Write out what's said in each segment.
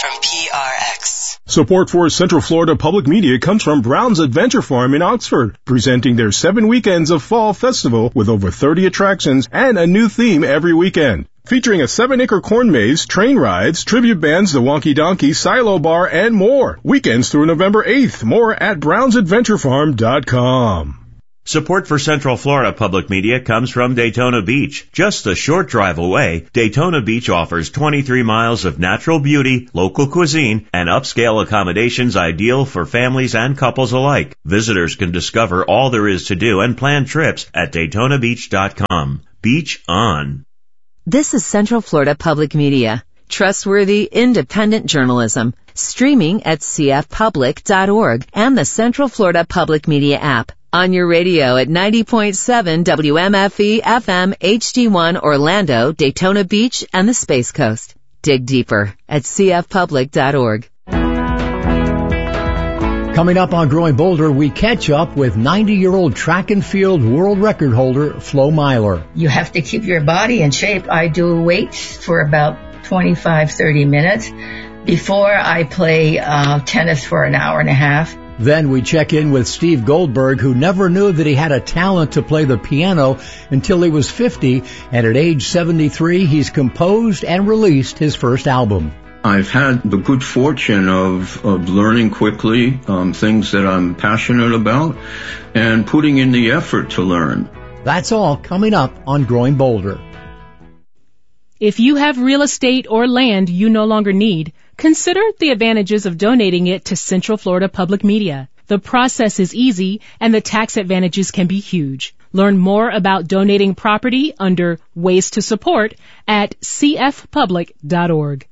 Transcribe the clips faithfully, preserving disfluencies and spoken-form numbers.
from P R X. Support for Central Florida Public Media comes from Brown's Adventure Farm in Oxford, presenting their seven weekends of Fall Festival with over thirty attractions and a new theme every weekend. Featuring a seven-acre corn maze, train rides, tribute bands, the Wonky Donkey, Silo Bar, and more. Weekends through November eighth. More at browns adventure farm dot com. Support for Central Florida Public Media comes from Daytona Beach. Just a short drive away, Daytona Beach offers twenty-three miles of natural beauty, local cuisine, and upscale accommodations ideal for families and couples alike. Visitors can discover all there is to do and plan trips at daytona beach dot com. Beach on. This is Central Florida Public Media. Trustworthy, independent journalism. Streaming at c f public dot org and the Central Florida Public Media app. On your radio at ninety point seven W M F E F M H D one Orlando, Daytona Beach, and the Space Coast. Dig deeper at c f public dot org. Coming up on Growing Bolder, we catch up with ninety-year-old track and field world record holder Flo Myler. You have to keep your body in shape. I do weights for about twenty-five, thirty minutes before I play uh, tennis for an hour and a half. Then we check in with Steve Goldberg, who never knew that he had a talent to play the piano until he was fifty, and at age seventy-three, he's composed and released his first album. I've had the good fortune of, of learning quickly um, things that I'm passionate about and putting in the effort to learn. That's all coming up on Growing Bolder. If you have real estate or land you no longer need, consider the advantages of donating it to Central Florida Public Media. The process is easy and the tax advantages can be huge. Learn more about donating property under Ways to Support at c f public dot org.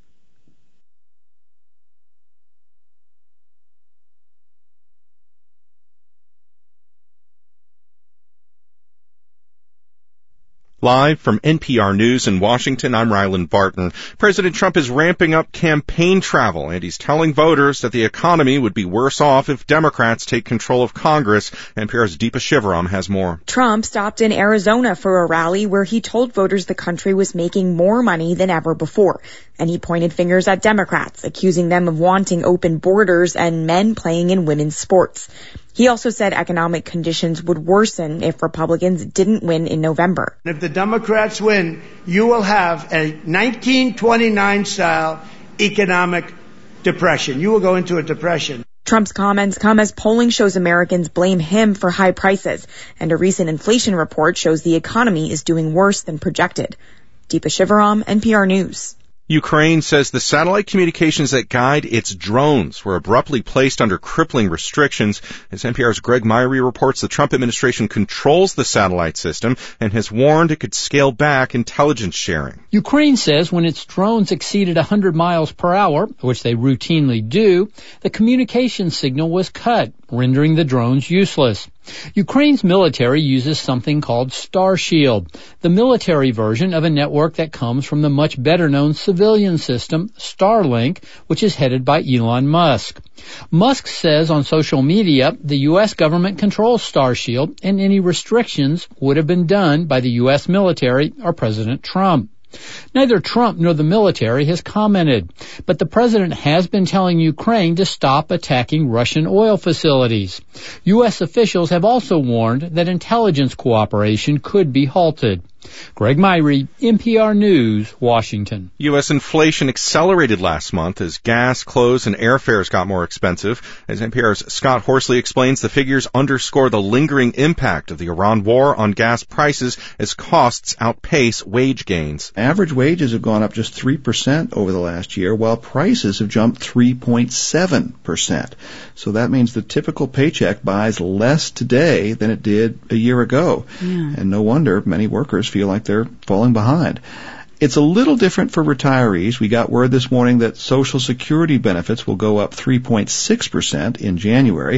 Live from N P R News in Washington, I'm Ryland Barton. President Trump is ramping up campaign travel, and he's telling voters that the economy would be worse off if Democrats take control of Congress. N P R's Deepa Shivaram has more. Trump stopped in Arizona for a rally where he told voters the country was making more money than ever before. And he pointed fingers at Democrats, accusing them of wanting open borders and men playing in women's sports. He also said economic conditions would worsen if Republicans didn't win in November. If the Democrats win, you will have a nineteen twenty-nine style economic depression. You will go into a depression. Trump's comments come as polling shows Americans blame him for high prices, and a recent inflation report shows the economy is doing worse than projected. Deepa Shivaram, N P R News. Ukraine says the satellite communications that guide its drones were abruptly placed under crippling restrictions. As N P R's Greg Myrie reports, the Trump administration controls the satellite system and has warned it could scale back intelligence sharing. Ukraine says when its drones exceeded one hundred miles per hour, which they routinely do, the communication signal was cut, rendering the drones useless. Ukraine's military uses something called Starshield, the military version of a network that comes from the much better-known civilian system, Starlink, which is headed by Elon Musk. Musk says on social media the U S government controls Starshield, and any restrictions would have been done by the U S military or President Trump. Neither Trump nor the military has commented, but the president has been telling Ukraine to stop attacking Russian oil facilities. U S officials have also warned that intelligence cooperation could be halted. Greg Myrie, N P R News, Washington. U S inflation accelerated last month as gas, clothes, and airfares got more expensive. As N P R's Scott Horsley explains, the figures underscore the lingering impact of the Iran war on gas prices as costs outpace wage gains. Average wages have gone up just three percent over the last year, while prices have jumped three point seven percent. So that means the typical paycheck buys less today than it did a year ago. Yeah. And no wonder many workers feel like they're falling behind. It's a little different for retirees. We got word this morning that Social Security benefits will go up three point six percent in January.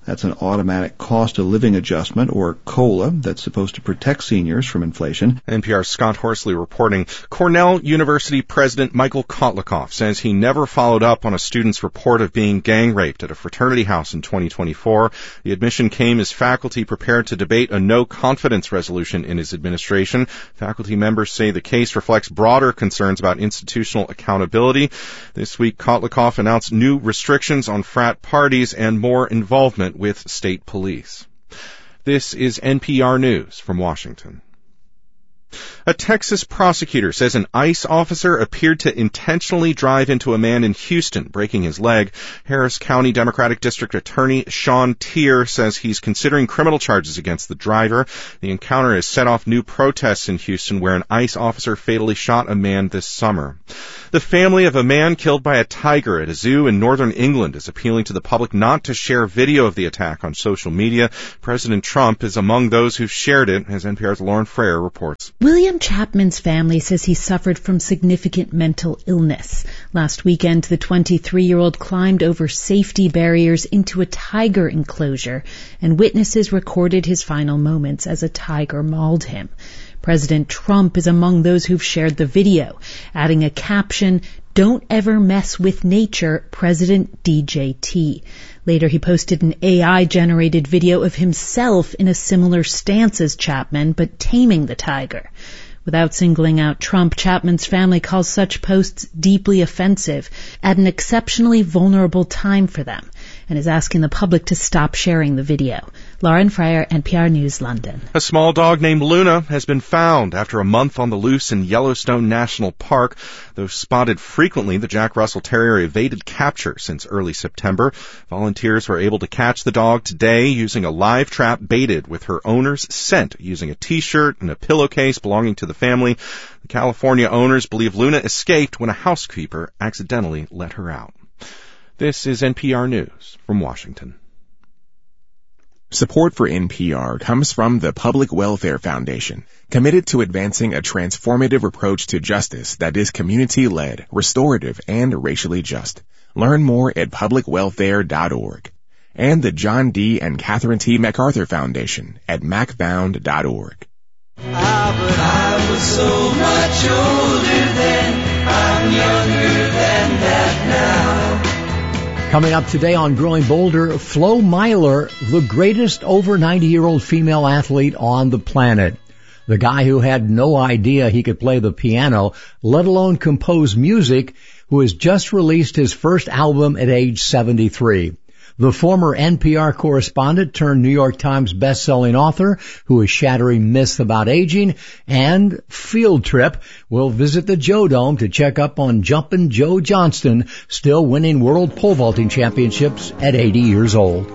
That's an automatic cost of living adjustment, or COLA, that's supposed to protect seniors from inflation. N P R's Scott Horsley reporting. Cornell University President Michael Kotlikoff says he never followed up on a student's report of being gang raped at a fraternity house in twenty twenty-four. The admission came as faculty prepared to debate a no-confidence resolution in his administration. Faculty members say the case reflects broader concerns about institutional accountability. This week, Kotlikoff announced new restrictions on frat parties and more involvement with state police. This is N P R News from Washington. A Texas prosecutor says an ICE officer appeared to intentionally drive into a man in Houston, breaking his leg. Harris County Democratic District Attorney Sean Tier says he's considering criminal charges against the driver. The encounter has set off new protests in Houston, where an ICE officer fatally shot a man this summer. The family of a man killed by a tiger at a zoo in northern England is appealing to the public not to share video of the attack on social media. President Trump is among those who've shared it, as N P R's Lauren Frayer reports. William Chapman's family says he suffered from significant mental illness. Last weekend, the twenty-three-year-old climbed over safety barriers into a tiger enclosure, and witnesses recorded his final moments as a tiger mauled him. President Trump is among those who've shared the video, adding a caption, "Don't ever mess with nature, President D J T." Later, he posted an A I-generated video of himself in a similar stance as Chapman, but taming the tiger. Without singling out Trump, Chapman's family calls such posts deeply offensive at an exceptionally vulnerable time for them, and is asking the public to stop sharing the video. Lauren Frayer, N P R News, London. A small dog named Luna has been found after a month on the loose in Yellowstone National Park. Though spotted frequently, the Jack Russell Terrier evaded capture since early September. Volunteers were able to catch the dog today using a live trap baited with her owner's scent, using a T-shirt and a pillowcase belonging to the family. The California owners believe Luna escaped when a housekeeper accidentally let her out. This is N P R News from Washington. Support for N P R comes from the Public Welfare Foundation, committed to advancing a transformative approach to justice that is community-led, restorative, and racially just. Learn more at public welfare dot org. And the John D. and Catherine T. MacArthur Foundation at mac found dot org. Ah, but I was so much older then, I'm younger than that now. Coming up today on Growing Bolder, Flo Myler, the greatest over ninety-year-old female athlete on the planet. The guy who had no idea he could play the piano, let alone compose music, who has just released his first album at age seventy-three. The former N P R correspondent turned New York Times best-selling author who is shattering myths about aging, and Field Trip will visit the Joe Dome to check up on Jumpin' Joe Johnston, still winning world pole vaulting championships at eighty years old.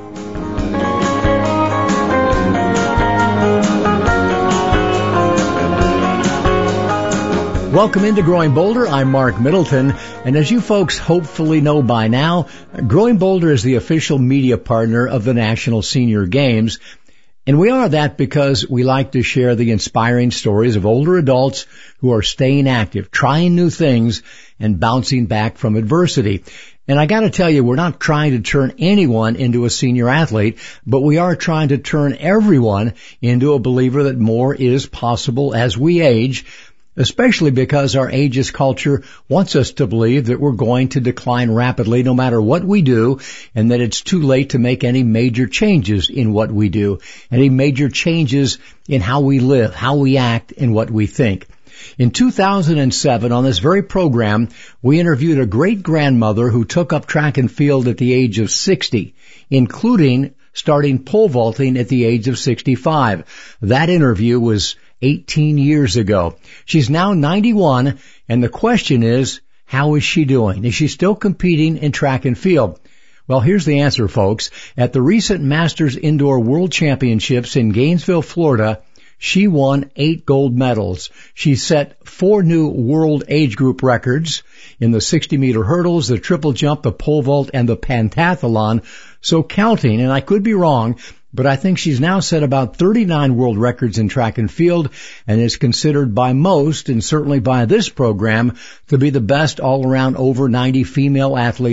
Welcome into Growing Bolder. I'm Mark Middleton, and as you folks hopefully know by now, Growing Bolder is the official media partner of the National Senior Games, and we are that because we like to share the inspiring stories of older adults who are staying active, trying new things, and bouncing back from adversity. And I got to tell you, we're not trying to turn anyone into a senior athlete, but we are trying to turn everyone into a believer that more is possible as we age, especially because our ageist culture wants us to believe that we're going to decline rapidly no matter what we do, and that it's too late to make any major changes in what we do, any major changes in how we live, how we act, and what we think. In two thousand seven, on this very program, we interviewed a great-grandmother who took up track and field at the age of sixty, including starting pole vaulting at the age of sixty-five. That interview was eighteen years ago. She's now ninety-one, and the question is, how is she doing? Is she still competing in track and field? Well, here's the answer, folks. At the recent Masters Indoor World Championships in Gainesville, Florida, she won eight gold medals. She set four new world age group records in the sixty-meter hurdles, the triple jump, the pole vault, and the pentathlon. So counting, and I could be wrong, but I think she's now set about thirty-nine world records in track and field, and is considered by most, and certainly by this program, to be the best all-around over ninety female athlete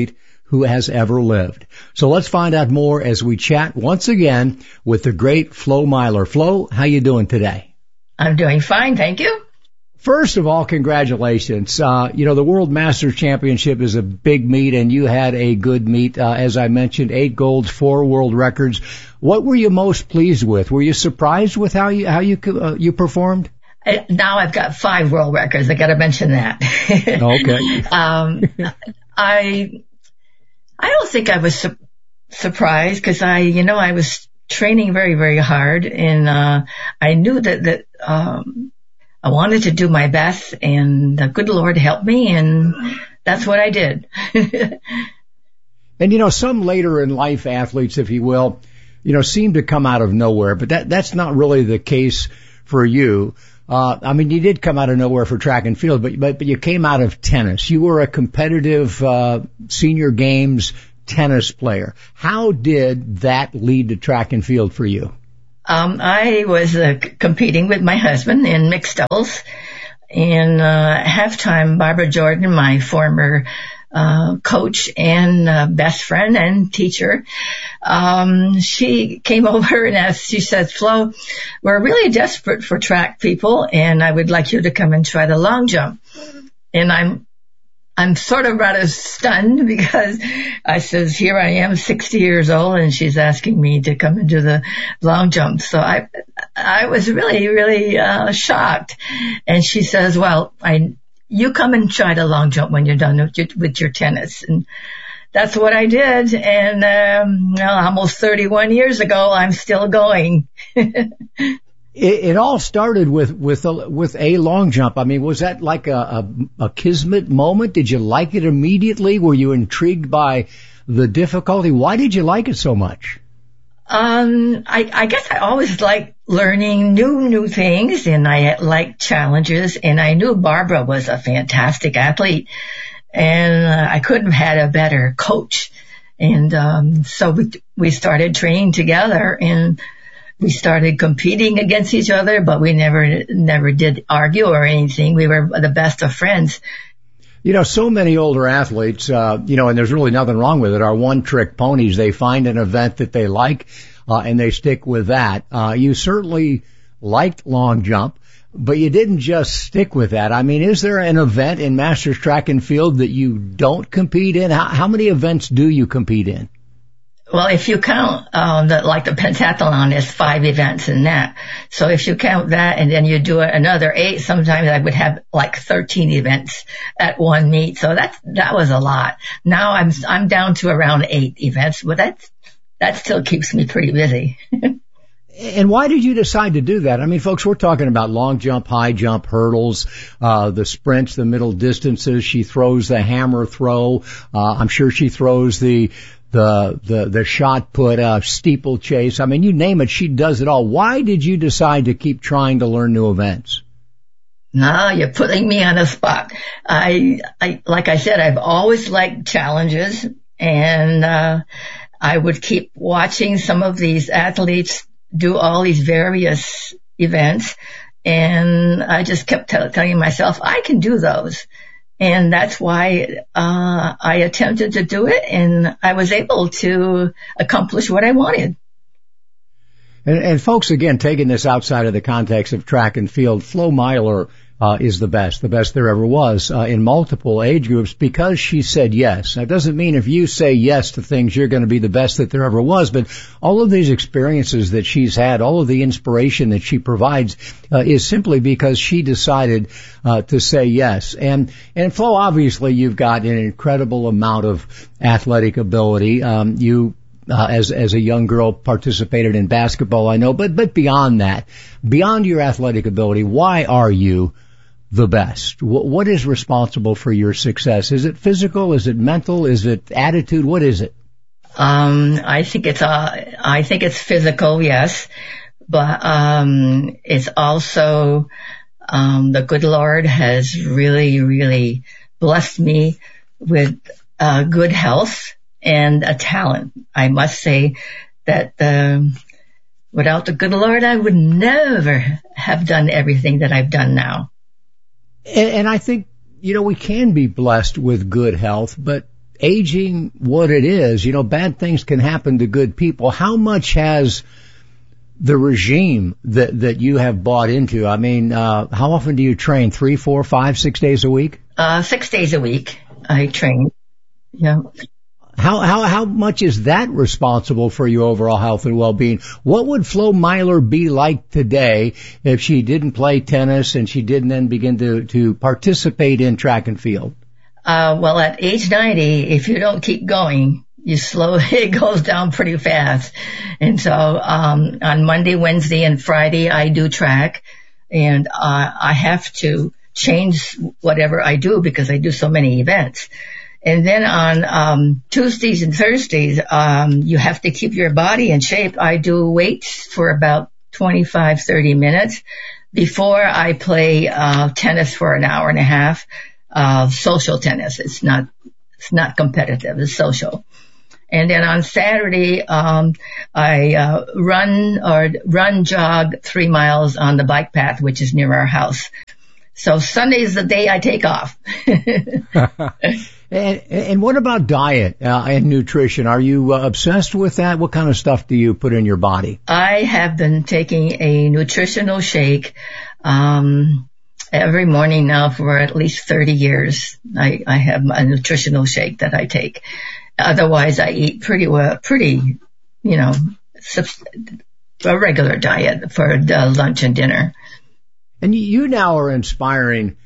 who has ever lived. So let's find out more as we chat once again with the great Flo Myler. Flo, how you doing today? I'm doing fine, thank you. First of all, congratulations. Uh, you know, the World Masters Championship is a big meet, and you had a good meet. Uh, as I mentioned, eight golds, four world records. What were you most pleased with? Were you surprised with how you how you uh, you performed? I, now I've got five world records. I got to mention that. Okay. um, I I don't think I was su- surprised because I, you know, I was training very, very hard, and uh, I knew that that. Um, I wanted to do my best, and the good Lord helped me, and that's what I did. And, you know, some later in life athletes, if you will, you know, seem to come out of nowhere, but that that's not really the case for you. Uh, I mean, you did come out of nowhere for track and field, but, but, but you came out of tennis. You were a competitive, uh, senior games tennis player. How did that lead to track and field for you? Um, I was uh, c- competing with my husband in mixed doubles. In uh, halftime, Barbara Jordan, my former uh, coach and uh, best friend and teacher, um, she came over and asked, she said, Flo, we're really desperate for track people, and I would like you to come and try the long jump. And I'm I'm sort of rather stunned because I says, here I am, sixty years old, and she's asking me to come and do the long jump. So I, I was really, really, uh, shocked. And she says, well, I, you come and try the long jump when you're done with your, with your tennis. And that's what I did. And, um, well, almost thirty-one years ago, I'm still going. It, it all started with with a, with a long jump. I mean, was that like a, a, a kismet moment? Did you like it immediately? Were you intrigued by the difficulty? Why did you like it so much? Um, I, I guess I always liked learning new, new things, and I liked challenges, and I knew Barbara was a fantastic athlete, and uh, I couldn't have had a better coach. And um, so we we started training together, and we started competing against each other, but we never, never did argue or anything. We were the best of friends. You know, so many older athletes, uh, you know, and there's really nothing wrong with it, are one-trick ponies. They find an event that they like, uh, and they stick with that. Uh, you certainly liked long jump, but you didn't just stick with that. I mean, is there an event in Masters Track and Field that you don't compete in? How, how many events do you compete in? Well, if you count, um, the, like the pentathlon, there's five events in that. So if you count that and then you do another eight, sometimes I would have like thirteen events at one meet. So that's, that was a lot. Now I'm, I'm down to around eight events, but that's, that still keeps me pretty busy. And why did you decide to do that? I mean, folks, we're talking about long jump, high jump, hurdles, uh, the sprints, the middle distances. She throws the hammer throw. Uh, I'm sure she throws the, the, the, the shot put, uh, steeplechase. I mean, you name it, she does it all. Why did you decide to keep trying to learn new events? No, you're putting me on the spot. I, I, like I said, I've always liked challenges, and, uh, I would keep watching some of these athletes do all these various events, and I just kept t- telling myself, I can do those. And that's why uh I attempted to do it, and I was able to accomplish what I wanted. And, and folks, again, taking this outside of the context of track and field, Flo Myler uh, is the best, the best there ever was uh, in multiple age groups because she said yes. That doesn't mean if you say yes to things, you're going to be the best that there ever was. But all of these experiences that she's had, all of the inspiration that she provides uh, is simply because she decided uh, to say yes. And, and Flo, obviously, you've got an incredible amount of athletic ability. Um, you Uh, as, as a young girl participated in basketball, I know, but, but beyond that, beyond your athletic ability, why are you the best? What, what is responsible for your success? Is it physical? Is it mental? Is it attitude? What is it? Um, I think it's, uh, I think it's physical, yes, but, um, it's also, um, the good Lord has really, really blessed me with, uh, good health and a talent. I must say that um, without the good Lord, I would never have done everything that I've done now. And, and I think, you know, we can be blessed with good health, but aging what it is, you know, bad things can happen to good people. How much has the regime that, that you have bought into? I mean, uh, how often do you train? Three, four, five, six days a week? Uh, six days a week I train. Yeah. How, how, how much is that responsible for your overall health and well-being? What would Flo Myler be like today if she didn't play tennis and she didn't then begin to, to participate in track and field? Uh, well, at age ninety, if you don't keep going, you slow, it goes down pretty fast. And so, um, on Monday, Wednesday, and Friday, I do track, and, uh, I have to change whatever I do because I do so many events. And then on, um, Tuesdays and Thursdays, um, you have to keep your body in shape. I do weights for about twenty-five, thirty minutes before I play, uh, tennis for an hour and a half, uh, social tennis. It's not, it's not competitive. It's social. And then on Saturday, um, I, uh, run or run jog three miles on the bike path, which is near our house. So Sunday is the day I take off. And, and what about diet uh, and nutrition? Are you uh, obsessed with that? What kind of stuff do you put in your body? I have been taking a nutritional shake um every morning now for at least thirty years. I, I have a nutritional shake that I take. Otherwise, I eat pretty well, pretty, you know, a regular diet for the lunch and dinner. And you now are inspiring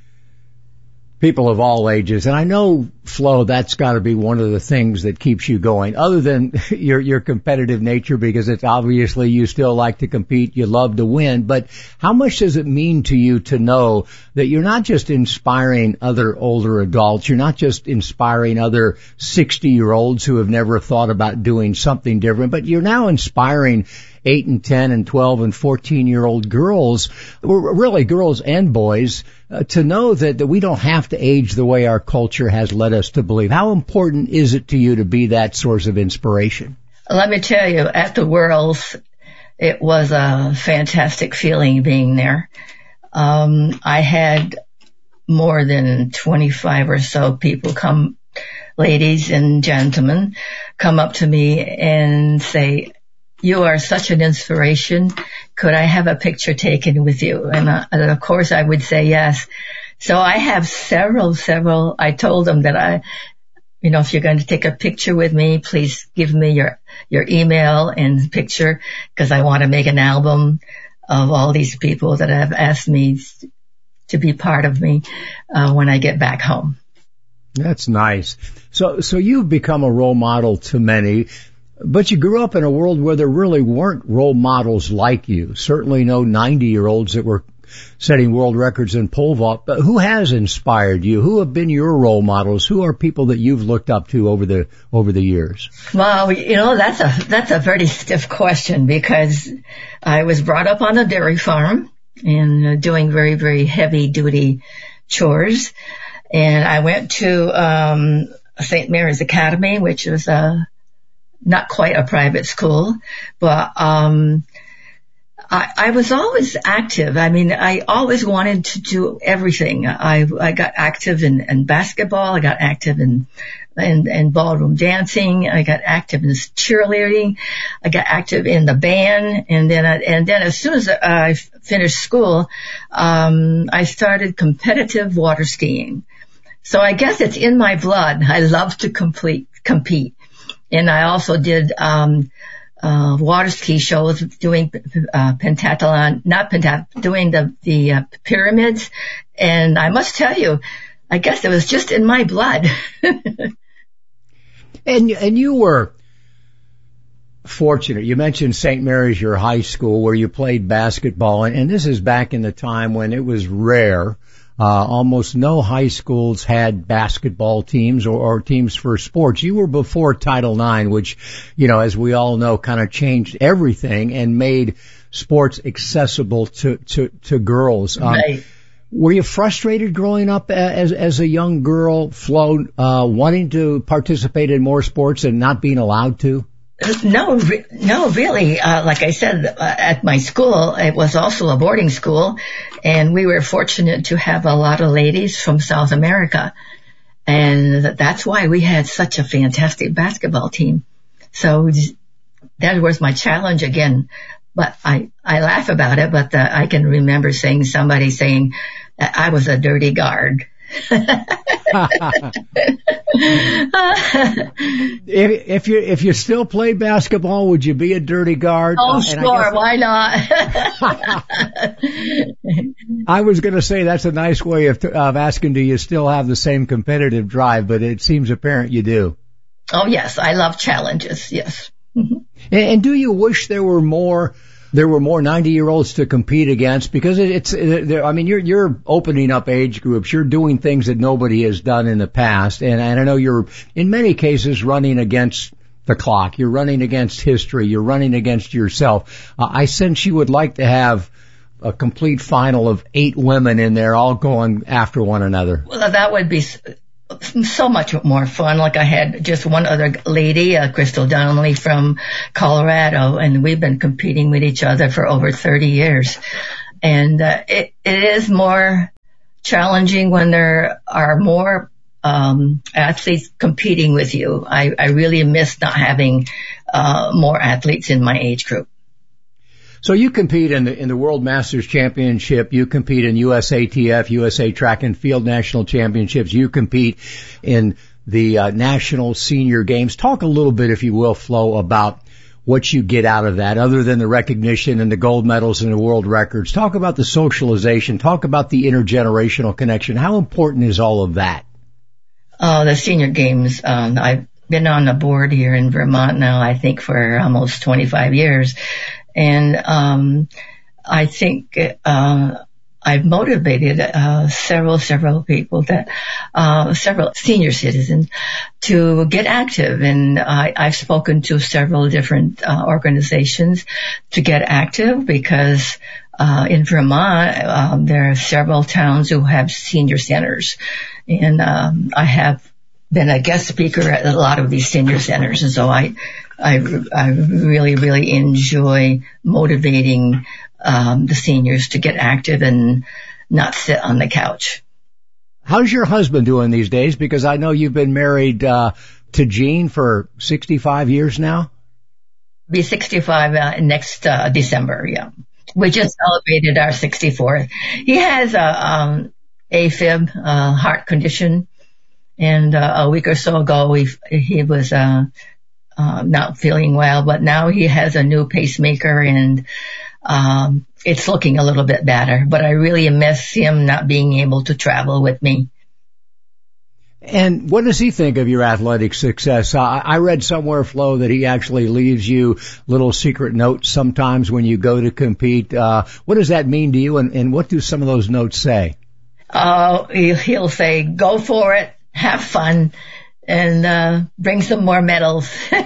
people of all ages. And I know, Flo, that's got to be one of the things that keeps you going, other than your, your competitive nature, because it's obviously you still like to compete. You love to win. But how much does it mean to you to know that you're not just inspiring other older adults, you're not just inspiring other sixty-year-olds who have never thought about doing something different, but you're now inspiring eight and ten and twelve and fourteen year old girls, really girls and boys, uh, to know that, that we don't have to age the way our culture has led us to believe. How important is it to you to be that source of inspiration? Let me tell you, at the Worlds, it was a fantastic feeling being there. Um, I had more than twenty-five or so people come, ladies and gentlemen, come up to me and say, "You are such an inspiration. Could I have a picture taken with you?" And, uh, and of course I would say yes. So I have several, several, I told them that I, you know, if you're going to take a picture with me, please give me your, your email and picture, because I want to make an album of all these people that have asked me to be part of me, uh, when I get back home. That's nice. So, so you've become a role model to many. But you grew up in a world where there really weren't role models like you. Certainly no ninety-year-olds that were setting world records in pole vault. But who has inspired you? Who have been your role models? Who are people that you've looked up to over the over the years? Well, you know, that's a that's a very stiff question, because I was brought up on a dairy farm and uh, doing very, very heavy-duty chores. And I went to um Saint Mary's Academy, which was a not quite a private school, but um I, I was always active. I mean, I always wanted to do everything. I I got active in, in basketball. I got active in, in in ballroom dancing. I got active in cheerleading. I got active in the band, and then I, and then as soon as I finished school, um I started competitive water skiing. So I guess it's in my blood. I love to complete compete. And I also did, um, uh, water ski shows doing, uh, pentathlon, not pentathlon, doing the, the, uh, pyramids. And I must tell you, I guess it was just in my blood. and, and you were fortunate. You mentioned Saint Mary's, your high school, where you played basketball. And, and this is back in the time when it was rare. Uh, almost no high schools had basketball teams or, or teams for sports. You were before Title nine, which, you know, as we all know, kind of changed everything and made sports accessible to, to, to girls. Um, right. Were you frustrated growing up as, as a young girl, Flo, uh, wanting to participate in more sports and not being allowed to? No, re- no, really. Uh, like I said, uh, at my school, it was also a boarding school, and we were fortunate to have a lot of ladies from South America. And that's why we had such a fantastic basketball team. So that was my challenge again. But I, I laugh about it, but uh, I can remember saying somebody saying that I was a dirty guard. if, if you if you still play basketball, would you be a dirty guard? Oh, uh, sure. guess, why not? I was going to say that's a nice way of, of asking, do you still have the same competitive drive? But it seems apparent you do. Oh, yes. I love challenges. Yes. and, and do you wish there were more there were more ninety-year-olds to compete against? Because it's, I mean, you're, you're opening up age groups. You're doing things that nobody has done in the past. And, and I know you're, in many cases, running against the clock. You're running against history. You're running against yourself. Uh, I sense you would like to have a complete final of eight women in there all going after one another. Well, that would be so much more fun. Like I had just one other lady, uh, Crystal Donnelly from Colorado, and we've been competing with each other for over thirty years. And uh, it, it is more challenging when there are more um, athletes competing with you. I, I really miss not having uh, more athletes in my age group. So you compete in the in the World Masters Championship, you compete in U S A T F, U S A Track and Field National Championships, you compete in the uh, National Senior Games. Talk a little bit, if you will, Flo, about what you get out of that, other than the recognition and the gold medals and the world records. Talk about the socialization. Talk about the intergenerational connection. How important is all of that? Uh, the Senior Games, um, I've been on the board here in Vermont now, I think, for almost twenty-five years. And um I think uh I've motivated uh several, several people that, uh several senior citizens to get active. And I, I've spoken to several different uh, organizations to get active because uh in Vermont, um, there are several towns who have senior centers. And um I have been a guest speaker at a lot of these senior centers. And so I I, I really, really enjoy motivating um, the seniors to get active and not sit on the couch. How's your husband doing these days? Because I know you've been married uh, to Jean for sixty-five years now. Be sixty-five uh, next uh, December, yeah. We just celebrated our sixty-fourth. He has a um, AFib, uh, heart condition, and uh, a week or so ago he, he was... Uh, Uh, not feeling well, but now he has a new pacemaker and um, it's looking a little bit better. But I really miss him not being able to travel with me. And what does he think of your athletic success? Uh, I read somewhere, Flo, that he actually leaves you little secret notes sometimes when you go to compete. Uh, what does that mean to you, and, and what do some of those notes say? Uh, he'll say, go for it, have fun, and uh bring some more medals.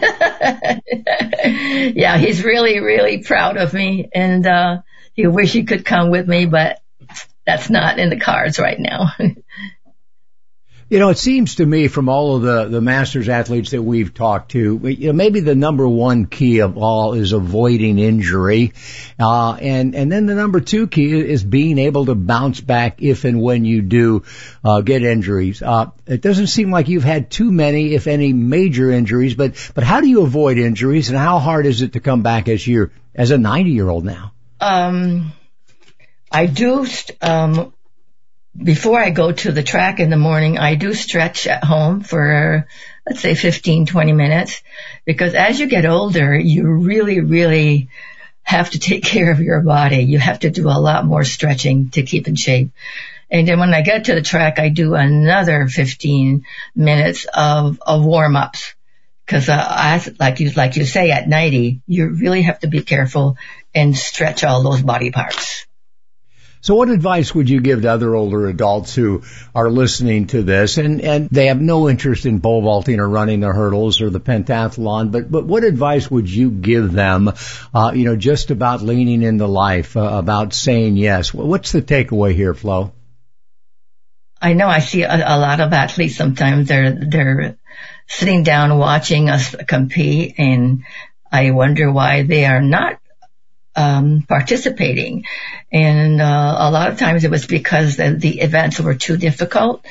Yeah, he's really, really proud of me, and uh he wish he could come with me, but that's not in the cards right now. You know, it seems to me from all of the, the Masters athletes that we've talked to, you know, maybe the number one key of all is avoiding injury. Uh, and, and then the number two key is being able to bounce back if and when you do, uh, get injuries. Uh, it doesn't seem like you've had too many, if any, major injuries, but, but how do you avoid injuries, and how hard is it to come back as you're, as a ninety year old now? Um, I do, um, Before I go to the track in the morning, I do stretch at home for, let's say, fifteen, twenty minutes, because as you get older, you really, really have to take care of your body. You have to do a lot more stretching to keep in shape. And then when I get to the track, I do another fifteen minutes of, of warm-ups, because uh, I, like you, like you say, at ninety, you really have to be careful and stretch all those body parts. So what advice would you give to other older adults who are listening to this and, and they have no interest in pole vaulting or running the hurdles or the pentathlon, but, but what advice would you give them, uh, you know, just about leaning into life, uh, about saying yes? What's the takeaway here, Flo? I know I see a, a lot of athletes sometimes they're, they're sitting down watching us compete, and I wonder why they are not Um, participating. And uh, a lot of times it was because the, the events were too difficult.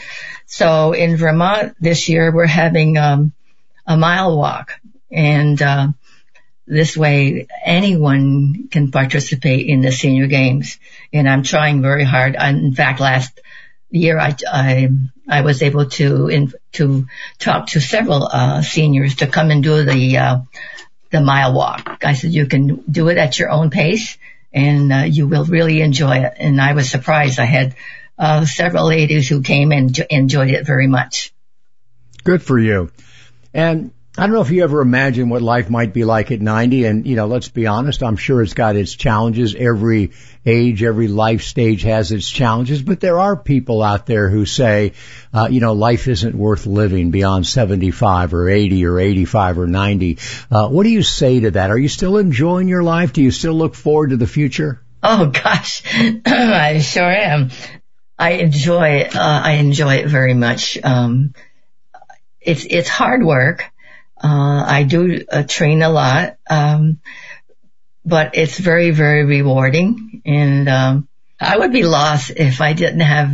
So in Vermont this year, we're having um, a mile walk, and uh, this way anyone can participate in the senior games. And I'm trying very hard. I, in fact, last year I I, I was able to in, to talk to several uh, seniors to come and do the uh, the mile walk. I said you can do it at your own pace, and uh, you will really enjoy it. And I was surprised. I had uh, several ladies who came and enjoyed it very much. Good for you. And I don't know if you ever imagined what life might be like at ninety. And, you know, let's be honest, I'm sure it's got its challenges. Every age, every life stage has its challenges. But there are people out there who say, uh, you know, life isn't worth living beyond seventy-five or eighty or eighty-five or ninety. Uh, what do you say to that? Are you still enjoying your life? Do you still look forward to the future? Oh, gosh, I sure am. I enjoy it. Uh, I enjoy it very much. Um, it's, it's hard work. Uh, I do uh, train a lot, um, but it's very, very rewarding. And um, I would be lost if I didn't have